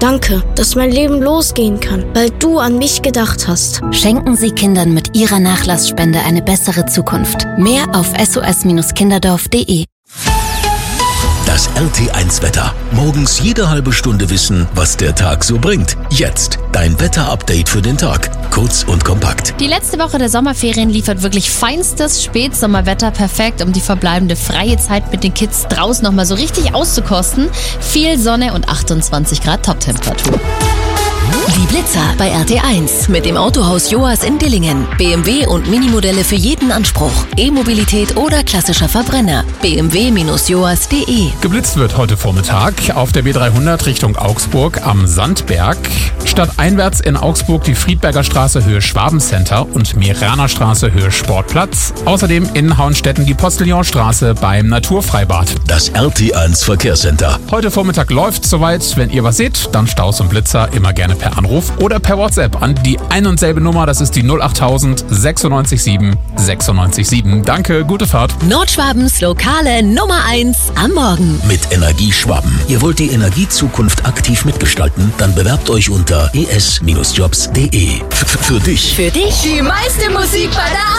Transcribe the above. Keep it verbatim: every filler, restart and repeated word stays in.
Danke, dass mein Leben losgehen kann, weil du an mich gedacht hast. Schenken Sie Kindern mit Ihrer Nachlassspende eine bessere Zukunft. Mehr auf s o s kinderdorf punkt d e. Das R T eins Wetter. Morgens jede halbe Stunde wissen, was der Tag so bringt. Jetzt dein Wetter-Update für den Tag. Kurz und kompakt. Die letzte Woche der Sommerferien liefert wirklich feinstes Spätsommerwetter, perfekt, um die verbleibende freie Zeit mit den Kids draußen nochmal so richtig auszukosten. Viel Sonne und achtundzwanzig Grad Toptemperatur. Die Blitzer bei R T eins mit dem Autohaus Joas in Dillingen. B M W und Minimodelle für jeden Anspruch. E-Mobilität oder klassischer Verbrenner. b m w Bindestrich joas punkt d e. Geblitzt wird heute Vormittag auf der B dreihundert Richtung Augsburg am Sandberg. Stadteinwärts in Augsburg die Friedberger Straße Höhe Schwabencenter und Meraner Straße Höhe Sportplatz. Außerdem in Hauenstetten die Postillonstraße beim Naturfreibad. Das R T eins Verkehrscenter. Heute Vormittag läuft soweit. Wenn ihr was seht, dann Staus und Blitzer immer gerne per Anruf oder per WhatsApp an die ein und selbe Nummer. Das ist die null achttausend sechsundneunzig sieben sechsundneunzig sieben. Danke, gute Fahrt. Nordschwabens lokale Nummer eins am Morgen. Mit Energie Schwaben. Ihr wollt die Energiezukunft aktiv mitgestalten? Dann bewerbt euch unter e s Bindestrich jobs punkt d e. F- Für dich. Für dich. Die meiste Musik bei der